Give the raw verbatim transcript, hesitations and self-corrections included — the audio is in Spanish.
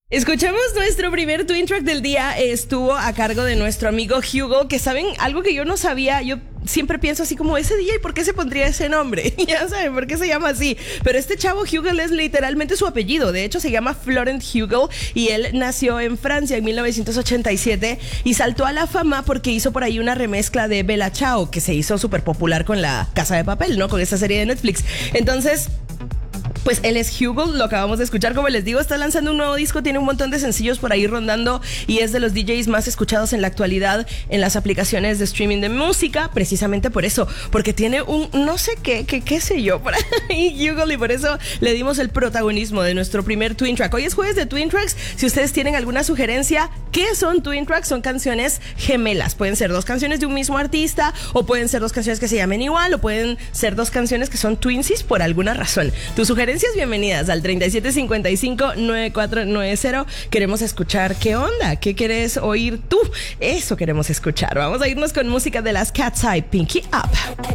Escuchamos nuestro primer Twin Track del día. Estuvo a cargo de nuestro amigo Hugo, que saben algo que yo no sabía. Yo siempre pienso así como ese D J, ¿por qué se pondría ese nombre? Ya saben por qué se llama así. Pero este chavo Hugo es literalmente su apellido. De hecho se llama Florent Hugo y él nació en Francia en mil novecientos ochenta y siete y saltó a la fama porque hizo por ahí una remezcla de Bella Ciao, que se hizo súper popular con La Casa de Papel, ¿no? Con esta serie de Netflix. Entonces, pues él es Hugo, lo acabamos de escuchar, como les digo, está lanzando un nuevo disco, tiene un montón de sencillos por ahí rondando y es de los D Js más escuchados en la actualidad en las aplicaciones de streaming de música, precisamente por eso, porque tiene un no sé qué, qué, qué sé yo, por ahí Hugo, y por eso le dimos el protagonismo de nuestro primer Twin Track. Hoy es jueves de Twin Tracks, si ustedes tienen alguna sugerencia, ¿qué son Twin Tracks? Son canciones gemelas, pueden ser dos canciones de un mismo artista, o pueden ser dos canciones que se llamen igual, o pueden ser dos canciones que son twinsies por alguna razón. Tu sugerencia, bienvenidas al treinta y siete cincuenta y cinco noventa y cuatro noventa. Queremos escuchar qué onda, qué quieres oír tú. Eso queremos escuchar. Vamos a irnos con música de las Cat's Eye, Pinky Up.